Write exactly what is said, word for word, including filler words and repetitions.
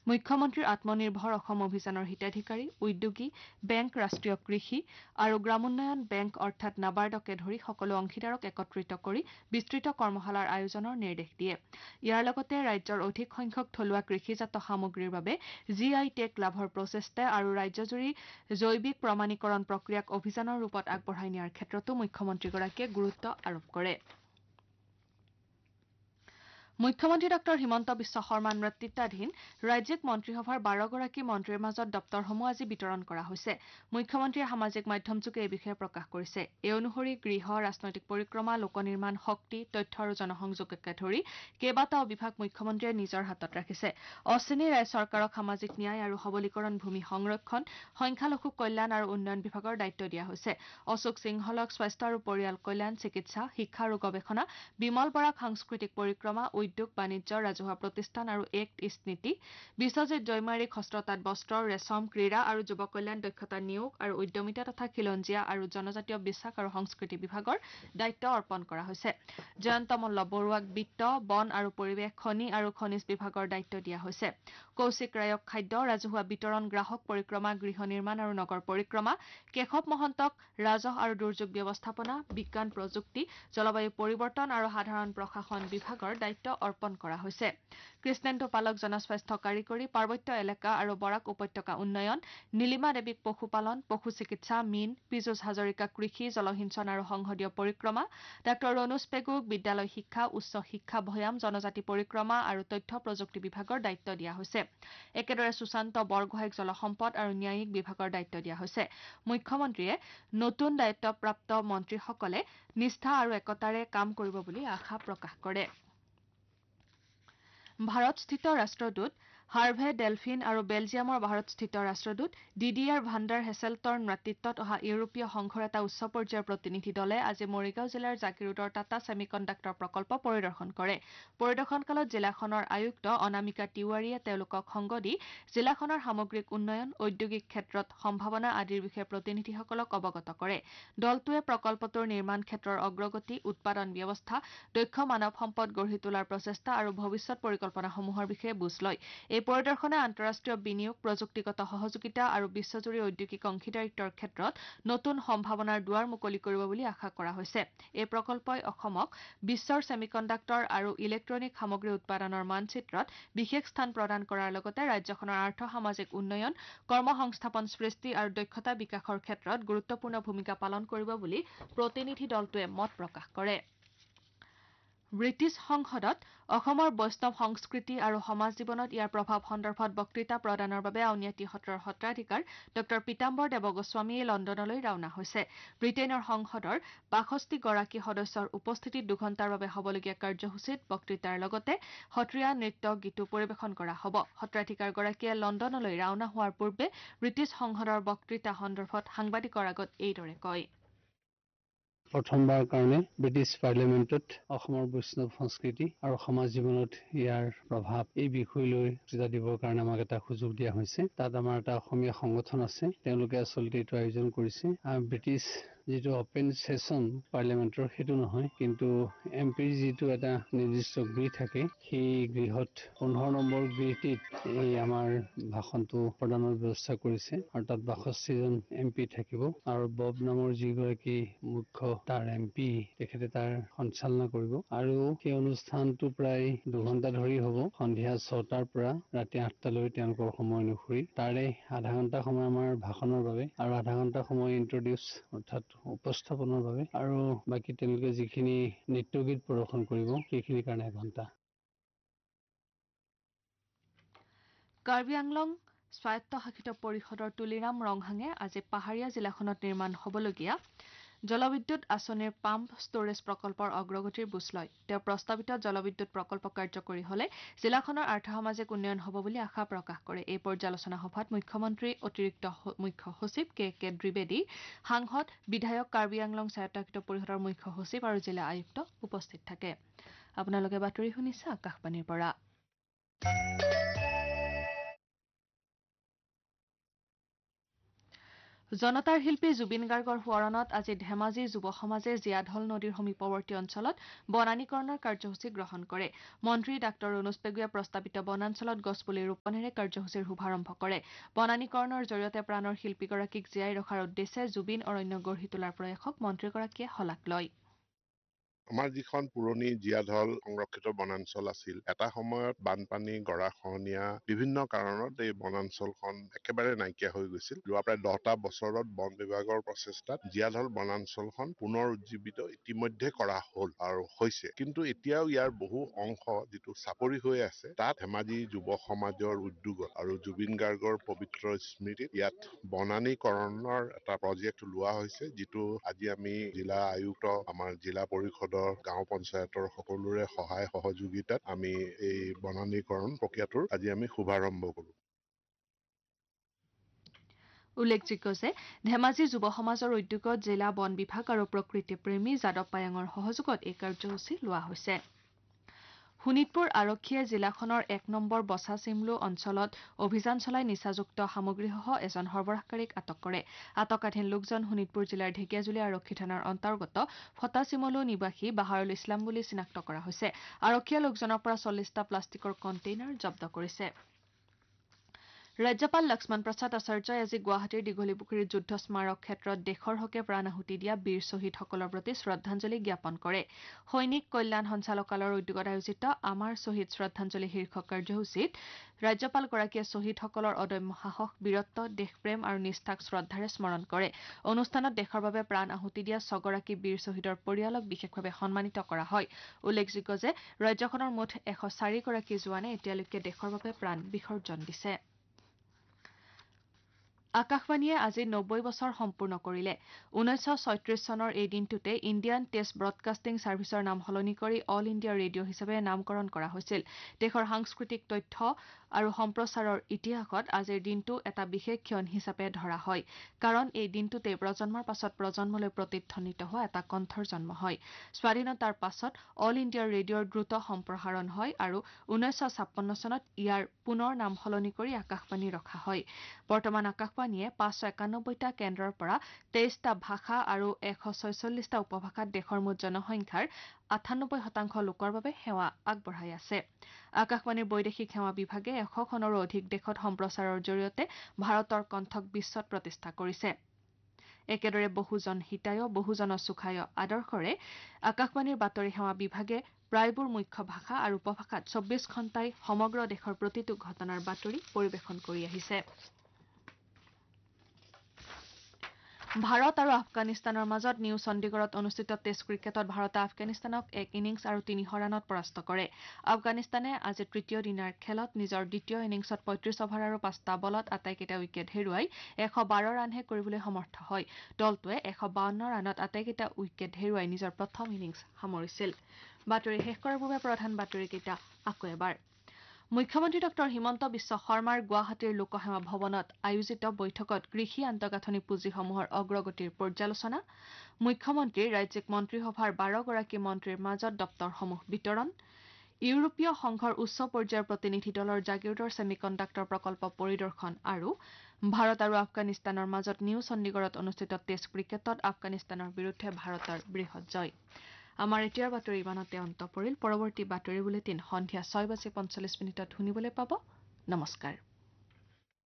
মুখ্যমন্ত্ৰীৰ আত্মনিৰ্ভৰ অসম অভিযানৰ হিতাধিকাৰী উদ্যোগী বেংক ৰাষ্ট্ৰীয় কৃষি আৰু গ্ৰামোন্নয়ন বেংক অৰ্থাৎ নাবাৰ্ডকে ধৰি সকলো অংশীদাৰক একত্ৰিত কৰি বিস্তৃত কৰ্মশালাৰ আয়োজনৰ নিৰ্দেশ দিয়ে ইয়াৰ লগতে ৰাজ্যৰ অধিক সংখ্যক থলুৱা কৃষিজাত সামগ্ৰীৰ বাবে জি আই টেগ লাভৰ প্ৰচেষ্টা আৰু ৰাজ্যজুৰি জৈৱিক প্ৰমাণীকৰণ প্ৰক্ৰিয়াক অভিযানৰ ৰূপত আগবঢ়াই নিয়াৰ ক্ষেত্ৰতো মুখ্যমন্ত্ৰীগৰাকীয়ে গুৰুত্ব আৰোপ কৰে মুখ্যমন্ত্ৰী ডঃ হিমন্ত বিশ্ব শৰ্মাৰ নেতৃত্বাধীন ৰাজ্যিক মন্ত্ৰীসভাৰ বাৰগৰাকী মন্ত্ৰীৰ মাজত দপ্তৰসমূহ আজি বিতৰণ কৰা হৈছে মুখ্যমন্ত্ৰীয়ে সামাজিক মাধ্যমযোগে এই বিষয়ে প্ৰকাশ কৰিছে এই অনুসৰি গৃহ ৰাজনৈতিক পৰিক্ৰমা লোক নিৰ্মাণ শক্তি তথ্য আৰু জনসংযোগকে ধৰি কেইবাটাও বিভাগ মুখ্যমন্ত্ৰীয়ে নিজৰ হাতত ৰাখিছে অশ্বিনী ৰায় চৰকাৰক সামাজিক ন্যায় আৰু সবলীকৰণ ভূমি সংৰক্ষণ সংখ্যালঘু কল্যাণ আৰু উন্নয়ন বিভাগৰ দায়িত্ব দিয়া হৈছে অশোক সিংহলক স্বাস্থ্য আৰু পৰিয়াল কল্যাণ চিকিৎসা শিক্ষা আৰু গৱেষণা বিমল বৰাক সাংস্কৃতিক পৰিক্ৰমা উদ্যোগ বাণিজ্য ৰাজহুৱা প্ৰতিষ্ঠান আৰু এক্ট ইষ্ট নীতি বিশ্বজিৎ জয়মাৰীক হস্ততাঁত বস্ত্ৰ ৰেচম ক্ৰীড়া আৰু যুৱ কল্যাণ দক্ষতা নিয়োগ আৰু উদ্যমিতা তথা খিলঞ্জীয়া আৰু জনজাতীয় বিশ্বাস আৰু সংস্কৃতি বিভাগৰ দায়িত্ব অৰ্পণ কৰা হৈছে জয়ন্ত মল্ল বৰুৱাক বিত্ত বন আৰু পৰিৱেশ খনি আৰু খনিজ বিভাগৰ দায়িত্ব দিয়া হৈছে কৌশিক ৰায়ক খাদ্য ৰাজহুৱা বিতৰণ গ্ৰাহক পৰিক্ৰমা গৃহ নিৰ্মাণ আৰু নগৰ পৰিক্ৰমা কেশৱ মহন্তক ৰাজহ আৰু দুৰ্যোগ ব্যৱস্থাপনা বিজ্ঞান প্ৰযুক্তি জলবায়ু পৰিৱৰ্তন আৰু সাধাৰণ প্ৰশাসন বিভাগৰ দায়িত্ব অৰ্পণ কৰা হৈছে কৃষ্ণেন্দু পালক জনস্বাস্থ্য কাৰিকৰী পাৰ্বত্য এলেকা আৰু বৰাক উপত্যকা উন্নয়ন নীলিমা দেৱীক পশুপালন পশু চিকিৎসা মীন পীযুষ হাজৰিকা কৃষি জলসিঞ্চন আৰু সংসদীয় পৰিক্ৰমা ডাঃ ৰণোজ পেগুক বিদ্যালয় শিক্ষা উচ্চ শিক্ষা ভৈয়াম জনজাতি পৰিক্ৰমা আৰু তথ্য প্ৰযুক্তি বিভাগৰ দায়িত্ব দিয়া হৈছে একেদৰে সুশান্ত বৰগোহাঁইক জলসম্পদ আৰু ন্যায়িক বিভাগৰ দায়িত্ব দিয়া হৈছে মুখ্যমন্ত্ৰীয়ে নতুন দায়িত্বপ্ৰাপ্ত মন্ত্ৰীসকলে নিষ্ঠা আৰু একতাৰে কাম কৰিব বুলি আশা প্ৰকাশ কৰে ভাৰতস্থিত ৰাষ্ট্ৰদূত হাৰ্ভে ডেলফিন আৰু বেলজিয়ামৰ ভাৰতস্থিত ৰাষ্ট্ৰদূত ডিডিয়াৰ ভাণ্ডাৰ হেছেলটৰ নেতৃত্বত অহা ইউৰোপীয় সংঘৰ এটা উচ্চ পৰ্যায়ৰ প্ৰতিনিধি দলে আজি মৰিগাঁও জিলাৰ জাকিৰোডৰ টাটা ছেমিকণ্ডাক্টৰ প্ৰকল্প পৰিদৰ্শন কৰে পৰিদৰ্শনকালত জিলাখনৰ আয়ুক্ত অনামিকা তিৱাৰীয়ে তেওঁলোকক সংগ দি জিলাখনৰ সামগ্ৰিক উন্নয়ন ঔদ্যোগিক ক্ষেত্ৰত সম্ভাৱনা আদিৰ বিষয়ে প্ৰতিনিধিসকলক অৱগত কৰে দলটোৱে প্ৰকল্পটোৰ নিৰ্মাণ ক্ষেত্ৰৰ অগ্ৰগতি উৎপাদন ব্যৱস্থা দক্ষ মানৱ সম্পদ গঢ়ি তোলাৰ প্ৰচেষ্টা আৰু ভৱিষ্যত পৰিকল্পনাসমূহৰ বিষয়ে বুজ লয় এই পৰিদৰ্শনে আন্তঃৰাষ্ট্ৰীয় বিনিয়োগ প্ৰযুক্তিগত সহযোগিতা আৰু বিশ্বজুৰি ঔদ্যোগিক অংশীদাৰিত্বৰ ক্ষেত্ৰত নতুন সম্ভাৱনাৰ দুৱাৰ মুকলি কৰিব বুলি আশা কৰা হৈছে এই প্ৰকল্পই অসমক বিশ্বৰ ছেমিকণ্ডাক্টৰ আৰু ইলেক্ট্ৰনিক সামগ্ৰী উৎপাদনৰ মানচিত্ৰত বিশেষ স্থান প্ৰদান কৰাৰ লগতে ৰাজ্যখনৰ আৰ্থ সামাজিক উন্নয়ন কৰ্মসংস্থাপন সৃষ্টি আৰু দক্ষতা বিকাশৰ ক্ষেত্ৰত গুৰুত্বপূৰ্ণ ভূমিকা পালন কৰিব বুলি প্ৰতিনিধি দলটোৱে মত প্ৰকাশ কৰে ব্ৰিটিছ সংসদত অসমৰ বৈষ্ণৱ সংস্কৃতি আৰু সমাজ জীৱনত ইয়াৰ প্ৰভাৱ সন্দৰ্ভত বক্তৃতা প্ৰদানৰ বাবে আউনীআটী সত্ৰৰ সত্ৰাধিকাৰ ডঃ পীতাম্বৰ দেৱগোস্বামীয়ে লণ্ডনলৈ ৰাওনা হৈছে ব্ৰিটেইনৰ সংসদৰ বাষষ্ঠি গৰাকী সদস্যৰ উপস্থিতিত দুঘণ্টাৰ বাবে হ'বলগীয়া কাৰ্যসূচীত বক্তৃতাৰ লগতে সত্ৰীয়া নৃত্য গীতো পৰিৱেশন কৰা হ'ব সত্ৰাধিকাৰগৰাকীয়ে লণ্ডনলৈ ৰাওনা হোৱাৰ পূৰ্বে ব্ৰিটিছ সংসদৰ বক্তৃতা সন্দৰ্ভত সাংবাদিকৰ আগত এইদৰে কয় প্ৰথমবাৰৰ কাৰণে ব্ৰিটিছ পাৰ্লিয়ামেণ্টত অসমৰ বৈষ্ণৱ সংস্কৃতি আৰু সমাজ জীৱনত ইয়াৰ প্ৰভাৱ এই বিষয় লৈ বক্তৃতা দিবৰ কাৰণে আমাক এটা সুযোগ দিয়া হৈছে তাত আমাৰ এটা অসমীয়া সংগঠন আছে তেওঁলোকে আচলতে এইটো আয়োজন কৰিছে ব্ৰিটিছ যিটো অপেন ছেছন পাৰ্লিয়ামেণ্টৰ সেইটো নহয় কিন্তু এম পিৰ যিটো এটা নিৰ্দিষ্ট গৃহ থাকে সেই গৃহত পোন্ধৰ নম্বৰ গৃহটিত এই আমাৰ ভাষণটো প্ৰদানৰ ব্যৱস্থা কৰিছে আৰু তাত বাষষ্ঠিজন এম পি থাকিব আৰু বব নামৰ যিগৰাকী মুখ্য তাৰ এম পি তেখেতে তাৰ সঞ্চালনা কৰিব আৰু সেই অনুষ্ঠানটো প্ৰায় দুঘণ্টা ধৰি হ'ব সন্ধিয়া ছটাৰ পৰা ৰাতি আঠটালৈ তেওঁলোকৰ সময় অনুসৰি তাৰে আধা ঘণ্টা সময় আমাৰ ভাষণৰ বাবে আৰু আধা ঘণ্টা সময় ইন্ট্ৰডিউচ অৰ্থাৎ উপস্থাপনৰ বাবে আৰু বাকী তেওঁলোকে যিখিনি নৃত্য গীত প্ৰদৰ্শন কৰিব সেইখিনিৰ কাৰণে এঘণ্টা কাৰ্বি আংলং স্বায়ত্তশাসিত পৰিষদৰ তুলিৰাম ৰংহাঙে আজি পাহাৰীয়া জিলাখনত নিৰ্মাণ হ'বলগীয়া জলবিদ্যুৎ আঁচনিৰ পাম্প ষ্টোৰেজ প্ৰকল্পৰ অগ্ৰগতিৰ বুজ লয় তেওঁ প্ৰস্তাৱিত জলবিদ্যুৎ প্ৰকল্প কাৰ্যকৰী হলে জিলাখনৰ আৰ্থ-সামাজিক উন্নয়ন হ'ব বুলি আশা প্ৰকাশ কৰে এই পৰ্যালোচনা সভাত মুখ্যমন্ত্ৰী অতিৰিক্ত মুখ্য সচিব কে কে দ্বিবেদী সাংসদ বিধায়ক কাৰ্বি আংলং স্বায়ত্তশাসিত পৰিষদৰ মুখ্য সচিব আৰু জিলা আয়ুক্ত উপস্থিত থাকে আপোনালোকে বাতৰি শুনিছে আকাশবাণীৰ পৰা জনতাৰ শিল্পী জুবিন গাৰ্গৰ সোঁৱৰণত আজি ধেমাজি যুৱ সমাজে জীয়াঢল নদীৰ সমীপৱৰ্তী অঞ্চলত বনানীকৰণৰ কাৰ্যসূচী গ্ৰহণ কৰে মন্ত্ৰী ডাঃ ৰণোজ পেগুৱে প্ৰস্তাৱিত বনাঞ্চলত গছপুলি ৰোপণেৰে কাৰ্যসূচীৰ শুভাৰম্ভ কৰে বনানীকৰণৰ জৰিয়তে প্ৰাণৰ শিল্পীগৰাকীক জীয়াই ৰখাৰ উদ্দেশ্যে জুবিন অৰণ্য গঢ়ি তোলাৰ প্ৰয়াসক মন্ত্ৰীগৰাকীয়ে শলাগ লয় আমাৰ যিখন পুৰণি জীয়াঢল সংৰক্ষিত বনাঞ্চল আছিল এটা সময়ত বানপানী গৰাখহনীয়া বিভিন্ন কাৰণত এই বনাঞ্চলখন একেবাৰে নাইকিয়া হৈ গৈছিল যোৱা প্ৰায় দহটা বছৰত বন বিভাগৰ প্ৰচেষ্টাত জীয়াঢল বনাঞ্চলখন পুনৰ উজ্জীৱিত ইতিমধ্যে কৰা হ'ল আৰু হৈছে কিন্তু এতিয়াও ইয়াৰ বহু অংশ যিটো চাপৰি হৈ আছে তাত ধেমাজি যুৱ সমাজৰ উদ্যোগত আৰু জুবিন গাৰ্গৰ পবিত্ৰ স্মৃতিত ইয়াত বনানীকৰণৰ এটা প্ৰজেক্ট লোৱা হৈছে যিটো আজি আমি জিলা আয়ুক্ত আমাৰ জিলা পৰিষদ গাঁও পঞ্চায়তৰ সকলোৰে সহায় সহযোগিতাত আমি এই বনানীকৰণ প্ৰক্ৰিয়াটোৰ আজি আমি শুভাৰম্ভ কৰোঁ উল্লেখযোগ্য যে ধেমাজি যুৱ সমাজৰ উদ্যোগত জিলা বন বিভাগ আৰু প্ৰকৃতি প্ৰেমী যাদৱ পায়াঙৰ সহযোগত এই কাৰ্যসূচী লোৱা হৈছে শোণিতপুৰ আৰক্ষীয়ে জিলাখনৰ এক নম্বৰ বছা চিমলু অঞ্চলত অভিযান চলাই নিচাযুক্ত সামগ্ৰীসহ এজন সৰবৰাহকাৰীক আটক কৰে আটকাধীন লোকজন শোণিতপুৰ জিলাৰ ঢেকিয়াজুলি আৰক্ষী থানাৰ অন্তৰ্গত ফটাচিমলু নিবাসী বাহাৰুল ইছলাম বুলি চিনাক্ত কৰা হৈছে আৰক্ষীয়ে লোকজনৰ পৰা চল্লিছটা প্লাষ্টিকৰ কণ্টেইনাৰ জব্দ কৰিছে ৰাজ্যপাল লক্ষ্মণ প্ৰসাদ আচাৰ্যই আজি গুৱাহাটীৰ দীঘলীপুখুৰীৰ যুদ্ধ স্মাৰক ক্ষেত্ৰত দেশৰ হকে প্ৰাণ আহুতি দিয়া বীৰ শ্বহীদসকলৰ প্ৰতি শ্ৰদ্ধাঞ্জলি জ্ঞাপন কৰে সৈনিক কল্যাণ সঞ্চালকালয়ৰ উদ্যোগত আয়োজিত আমাৰ শ্বহীদ শ্ৰদ্ধাঞ্জলি শীৰ্ষক কাৰ্যসূচীত ৰাজ্যপালগৰাকীয়ে শ্বহীদসকলৰ অদম্য সাহস বীৰত্ব দেশপ্ৰেম আৰু নিষ্ঠাক শ্ৰদ্ধাৰে স্মৰণ কৰে অনুষ্ঠানত দেশৰ বাবে প্ৰাণ আহুতি দিয়া ছগৰাকী বীৰ শ্বহীদৰ পৰিয়ালক বিশেষভাৱে সন্মানিত কৰা হয় উল্লেখযোগ্য যে ৰাজ্যখনৰ মুঠ এশ চাৰিগৰাকী জোৱানে এতিয়ালৈকে দেশৰ বাবে প্ৰাণ বিসৰ্জন দিছে আকাশবাণীয়ে আজি নব্বৈ বছৰ সম্পূৰ্ণ কৰিলে ঊনৈছশ ছয়ত্ৰিশ চনৰ এই দিনটোতে ইণ্ডিয়ান টেষ্ট ব্ৰডকাষ্টিং ছাৰ্ভিচৰ নাম সলনি কৰি অল ইণ্ডিয়া ৰেডিঅ' হিচাপে নামকৰণ কৰা হৈছিল দেশৰ সাংস্কৃতিক তথ্য আৰু সম্প্ৰচাৰৰ ইতিহাসত আজিৰ দিনটো এটা বিশেষ ক্ষণ হিচাপে ধৰা হয় কাৰণ এই দিনটোতে প্ৰজন্মৰ পাছত প্ৰজন্মলৈ প্ৰতিধ্বনিত হোৱা এটা কণ্ঠৰ জন্ম হয় স্বাধীনতাৰ পাছত অল ইণ্ডিয়া ৰেডিঅ'ৰ দ্ৰুত সম্প্ৰসাৰণ হয় আৰু ঊনৈছশ ছাপন্ন চনত ইয়াৰ পুনৰ নাম সলনি কৰি আকাশবাণী ৰখা হয় বৰ্তমান আকাশবাণী পাঁচশ একানব্বৈটা কেন্দ্ৰৰ পৰা তেইশটা ভাষা আৰু এশ ছয়চল্লিশটা উপভাষাত দেশৰ মুঠ জনসংখ্যাৰ আঠানব্বৈ শতাংশ লোকৰ বাবে সেৱা আগবঢ়াই আছে আকাশবাণীৰ বৈদেশিক সেৱা বিভাগে এশখনৰো অধিক দেশত সম্প্ৰচাৰৰ জৰিয়তে ভাৰতৰ কণ্ঠক বিশ্বত প্ৰতিষ্ঠা কৰিছে একেদৰে বহুজন হিতায় বহুজন সুখায় আদৰ্শৰে আকাশবাণীৰ বাতৰি সেৱা বিভাগে প্ৰায়বোৰ মুখ্য ভাষা আৰু উপভাষাত চৌব্বিশ ঘণ্টাই সমগ্ৰ দেশৰ প্ৰতিটো ঘটনাৰ বাতৰি পৰিৱেশন কৰি আহিছে ভাৰত আৰু আফগানিস্তানৰ মাজত নিউ চণ্ডীগড়ত অনুষ্ঠিত টেষ্ট ক্ৰিকেটত ভাৰতে আফগানিস্তানক এক ইনিংছ আৰু তিনিশ ৰানত পৰাস্ত কৰে আফগানিস্তানে আজি তৃতীয় দিনাৰ খেলত নিজৰ দ্বিতীয় ইনিংছত পঁয়ত্ৰিশ অভাৰ আৰু পাঁচটা বলত আটাইকেইটা উইকেট হেৰুৱাই এশ বাৰ ৰানহে কৰিবলৈ সমৰ্থ হয় দলটোৱে এশ বাৱন্ন ৰানত আটাইকেইটা উইকেট হেৰুৱাই নিজৰ প্ৰথম ইনিংছ সামৰিছিল বাতৰি শেষ কৰাৰ পূৰ্বে প্ৰধান বাতৰিকেইটা আকৌ এবাৰ মুখ্যমন্ত্ৰী ডঃ হিমন্ত বিশ্ব শৰ্মাৰ গুৱাহাটীৰ লোকসেৱা ভৱনত আয়োজিত বৈঠকত কৃষি আন্তঃগাঁথনি পুঁজিসমূহৰ অগ্ৰগতিৰ পৰ্যালোচনা মুখ্যমন্ত্ৰীৰ ৰাজ্যিক মন্ত্ৰীসভাৰ বাৰগৰাকী মন্ত্ৰীৰ মাজত দপ্তৰসমূহ বিতৰণ ইউৰোপীয় সংঘৰ উচ্চ পৰ্যায়ৰ প্ৰতিনিধি দলৰ জাগিৰোডৰ ছেমিকণ্ডাক্টৰ প্ৰকল্প পৰিদৰ্শন আৰু ভাৰত আৰু আফগানিস্তানৰ মাজত নিউ চণ্ডীগড়ত অনুষ্ঠিত টেষ্ট ক্ৰিকেটত আফগানিস্তানৰ বিৰুদ্ধে ভাৰতৰ বৃহৎ জয় আমাৰ এতিয়াৰ বাতৰি ইমানতে অন্ত পৰিল পৰৱৰ্তী বাতৰি বুলেটিন সন্ধিয়া ছয় বাজি পঞ্চল্লিছ মিনিটত শুনিবলৈ পাব নমস্কাৰ